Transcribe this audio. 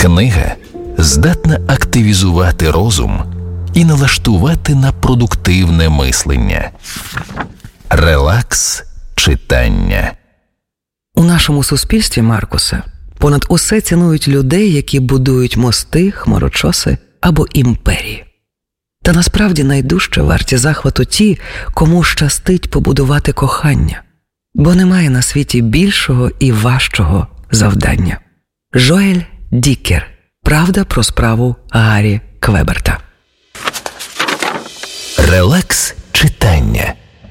Книга здатна активізувати розум і налаштувати на продуктивне мислення. Релакс читання. У нашому суспільстві, Маркусе, понад усе цінують людей, які будують мости, хмарочоси або імперії. Та насправді найдужче варті захвату ті, кому щастить побудувати кохання, бо немає на світі більшого і важчого завдання. Жоель Дікер. Правда про справу Гаррі Квеберта. Релакс читання.